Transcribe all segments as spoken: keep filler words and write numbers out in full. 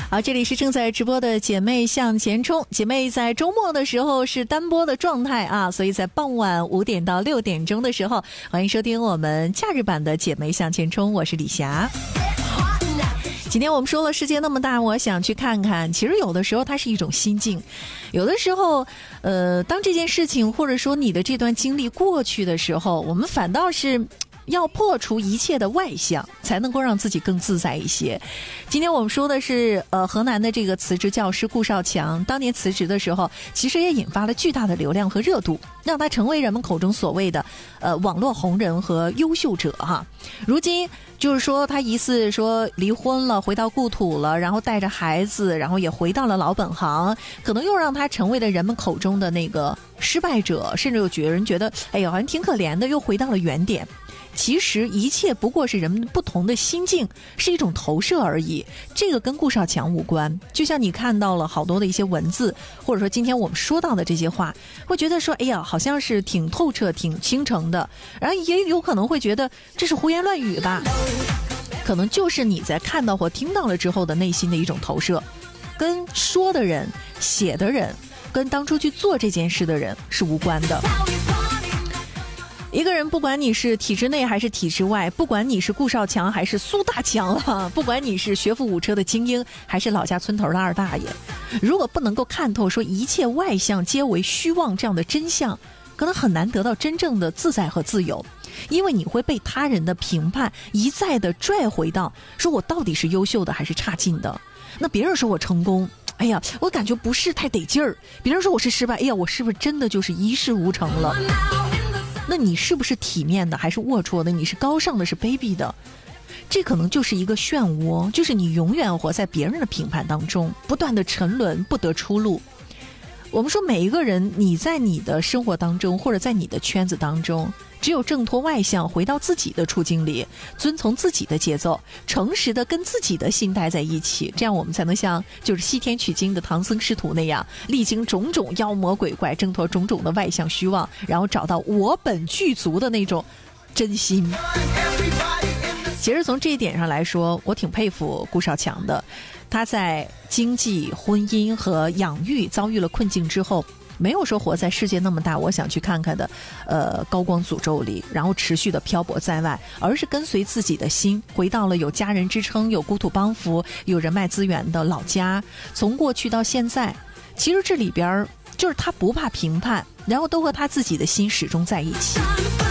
好，这里是正在直播的姐妹向前冲。姐妹在周末的时候是单播的状态啊，所以在傍晚五点到六点钟的时候，欢迎收听我们假日版的姐妹向前冲，我是李霞。今天我们说了世界那么大，我想去看看。其实有的时候它是一种心境，有的时候呃，当这件事情或者说你的这段经历过去的时候，我们反倒是要破除一切的外向，才能够让自己更自在一些。今天我们说的是呃，河南的这个辞职教师顾少强，当年辞职的时候其实也引发了巨大的流量和热度，让他成为人们口中所谓的呃网络红人和优秀者哈。如今就是说他疑似说离婚了，回到故土了，然后带着孩子，然后也回到了老本行，可能又让他成为了人们口中的那个失败者，甚至有觉人觉得哎呀好像挺可怜的，又回到了原点。其实一切不过是人们不同的心境，是一种投射而已，这个跟顾少强无关。就像你看到了好多的一些文字，或者说今天我们说到的这些话，会觉得说哎呀好像是挺透彻挺倾城的，然后也有可能会觉得这是胡言乱语吧，可能就是你在看到或听到了之后的内心的一种投射，跟说的人写的人跟当初去做这件事的人是无关的。一个人不管你是体制内还是体制外，不管你是顾少强还是苏大强啊，不管你是学富五车的精英还是老家村头的二大爷，如果不能够看透说一切外向皆为虚妄这样的真相，可能很难得到真正的自在和自由。因为你会被他人的评判一再的拽回到说我到底是优秀的还是差劲的。那别人说我成功，哎呀我感觉不是太得劲儿，别人说我是失败，哎呀我是不是真的就是一事无成了。那你是不是体面的还是龌龊的，你是高尚的是卑鄙的，这可能就是一个漩涡，就是你永远活在别人的评判当中，不断的沉沦不得出路。我们说每一个人，你在你的生活当中或者在你的圈子当中，只有挣脱外向，回到自己的处境里，遵从自己的节奏，诚实的跟自己的心待在一起，这样我们才能像就是西天取经的唐僧师徒那样，历经种种妖魔鬼怪，挣脱种种的外向虚妄，然后找到我本具足的那种真心。其实从这一点上来说，我挺佩服顾少强的。他在经济、婚姻和养育遭遇了困境之后，没有说活在世界那么大我想去看看的呃高光诅咒里，然后持续的漂泊在外，而是跟随自己的心，回到了有家人支撑、有故土帮扶、有人脉资源的老家。从过去到现在，其实这里边就是他不怕评判，然后都和他自己的心始终在一起。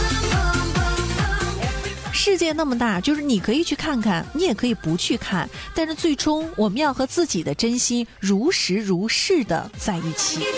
世界那么大，就是你可以去看看，你也可以不去看，但是最终我们要和自己的真心如实如是的在一起。